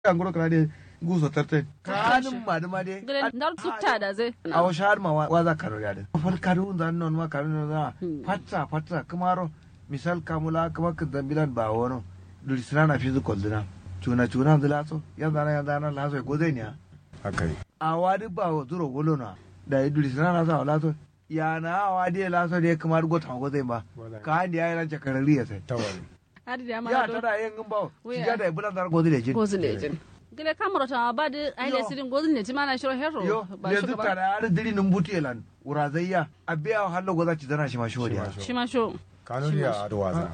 kan guro kana de guso tarte kanin ma da ma de ndar sutta da zai a wa shahar ma wa za karo ya de fal karu zan non ma karu na fatsa kamaro misal kamula kuma kan zambilan ba wono dulisana na fizu koldina cuna da laso yan dana laso ko zai ne akai a wadi ba wa zuro wolo na da dulisana na sa laso ya na wadi laso de kamar go ta go zai ba ka handi ya ran chakarari ya sai tawali har da ma ya tada yin ba shiga da bulan dar go zai jin gile kamaro ta ba da aile sirin gozin ne timana shiro hero yo le zuta da har diri nun buti elan urazayya abiya hallo go za ci zana shi ma sho dia shi ma sho kanuri ya adwaza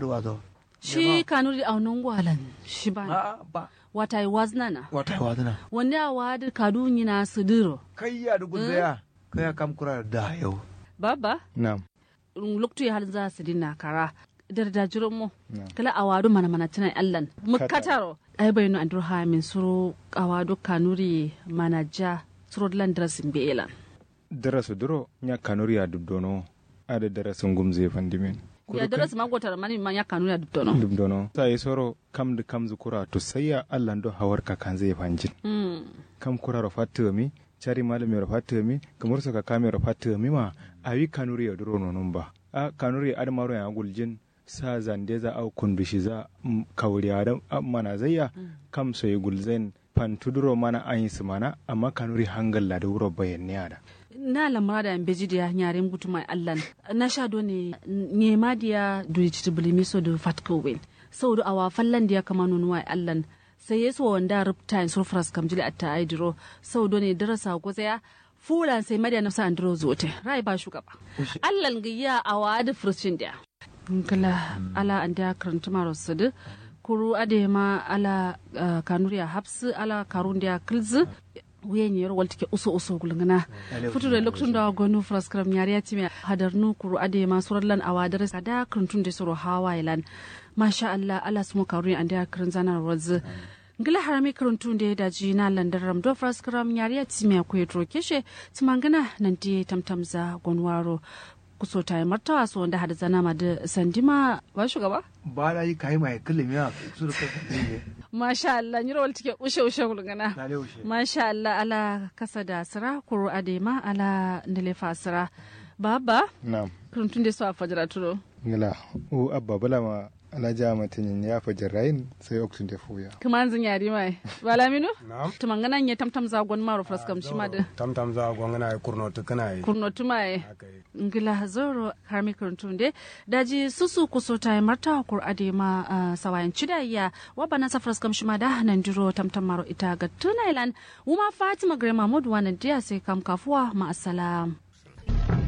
shi kanuri a wannan gwalan shi ba wata yi waznana wani a wadi kadunyi na sidiro kai ya dugu zaya kai ya kam kura da yau baba na'am loktu ya hal za su dina kara dardajirin mu kala a wadu mana tunan allan mukataro ai bayinu an durha min suru a wadu kanuri manaja suru landrasin be'elan darasu duro nya kanuri ya dubdono ada darasin gumze fandimin ya darasu magotar mani man ya kanuri ya dubdono sai soro kam da kam zukura to sayya allan do hawar ka kan zai fanjin kam kura rafatumi chari malami rafatumi kamar saka kame rafatumi ma ayi kanuri ya duro nonun ba a kanuri admaro ya guljin sa zande za au kundushi za kawriya da mana zayya kam sai gulzen pantuduro mana ayin mana amma kanuri hangalla da wuro bayanne da na lamara da ambeji da yaren butu mai allan na sha ne nema da duci bulimi so da fatko wen sau da awa fallan da ya kama nunuwa allan sai yeso wanda rupta in surfras kamjili atta aidiro sau ne darasa gozaya fulan sai madiya nafsa andro zote rai ba shugaba allan giya awa da furcin da kala ala an da karanta maro sadu kuru adema ala kanuriya hapsu ala karun da kilzu wuyen yar waltike uso gulngana futu da lokacin da gonu fraskram yariya time hadarnu kuru adema surallan awadar sada karantun da suru hawailan masha Allah ala sumu karun an da karin zanar wazu ngila harami karantun da daji na landaram do fraskram yariya time ku yetro keshe timangana nan di tamtamza gonwaro kuso ta yi martawa su wanda hada zana ma da sandima ba shugaba ba da yi kayi mai kullum ya su da kai masha Allah ni rawal take ushe gulgana masha Allah ala kasa da sira kuru adema ala ndelefa sira baba na'am kuntun da su a fajira turo ngala o abba bala ma ala jama tin ya fajirain sai oktun da fuya kuma an zin yari mai bala minu na'am tumangana nye tamtam zagon maro fraskam shi ma da tamtam zagon ngana kurno tukana kurno tumaye ngila zoro harmi kuntun de daji susu kuso ta marta kur adema sawayan cidayya wabana sa fraskam shi ma da nan diro tamtam maro ita ga tunailan wuma Fatima Grema Mahmud wannan dia sai kam kafuwa ma assalam